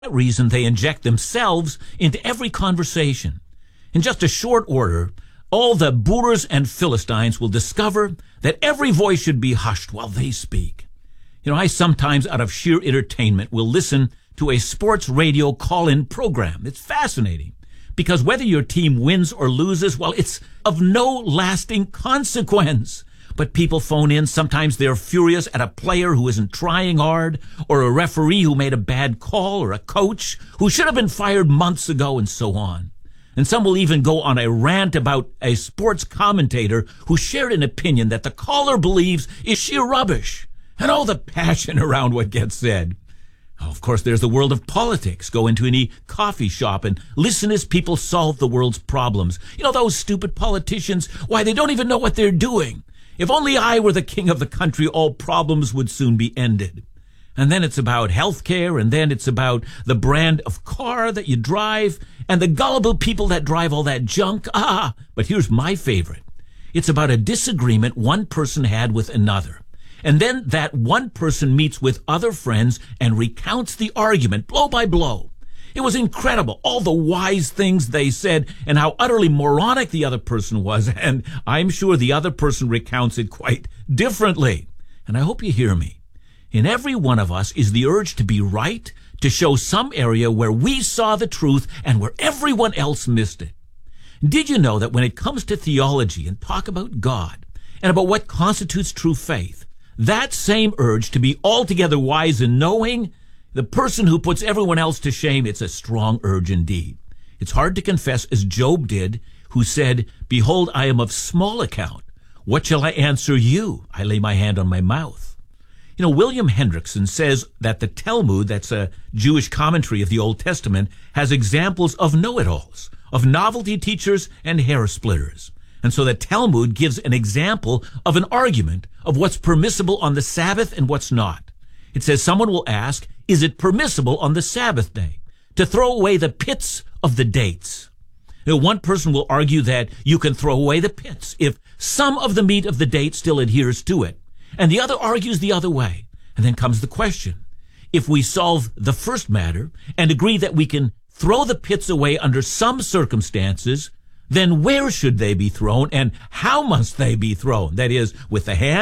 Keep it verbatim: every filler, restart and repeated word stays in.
that reason, they inject themselves into every conversation. In just a short order, all the boors and Philistines will discover that every voice should be hushed while they speak. You know, I sometimes, out of sheer entertainment, will listen to a sports radio call-in program. It's fascinating because whether your team wins or loses, well, it's of no lasting consequence. But people phone in. Sometimes they're furious at a player who isn't trying hard, or a referee who made a bad call, or a coach who should have been fired months ago, and so on. And some will even go on a rant about a sports commentator who shared an opinion that the caller believes is sheer rubbish, and all the passion around what gets said. Oh, of course, there's the world of politics. Go into any coffee shop and listen as people solve the world's problems. You know, those stupid politicians, why, they don't even know what they're doing. If only I were the king of the country, all problems would soon be ended. And then it's about health care, and then it's about the brand of car that you drive, and the gullible people that drive all that junk. Ah, but here's my favorite. It's about a disagreement one person had with another. And then that one person meets with other friends and recounts the argument blow by blow. It was incredible, all the wise things they said and how utterly moronic the other person was. And I'm sure the other person recounts it quite differently. And I hope you hear me. In every one of us is the urge to be right, to show some area where we saw the truth and where everyone else missed it. Did you know that when it comes to theology and talk about God and about what constitutes true faith, that same urge to be altogether wise in knowing the person who puts everyone else to shame, it's a strong urge indeed. It's hard to confess, as Job did, who said, "Behold, I am of small account. What shall I answer you? I lay my hand on my mouth." You know, William Hendrickson says that the Talmud, that's a Jewish commentary of the Old Testament, has examples of know-it-alls, of novelty teachers and hair splitters. And so the Talmud gives an example of an argument of what's permissible on the Sabbath and what's not. It says someone will ask, is it permissible on the Sabbath day to throw away the pits of the dates? You know, one person will argue that you can throw away the pits if some of the meat of the date still adheres to it. And the other argues the other way. And then comes the question. If we solve the first matter and agree that we can throw the pits away under some circumstances, then where should they be thrown and how must they be thrown? That is, with the hand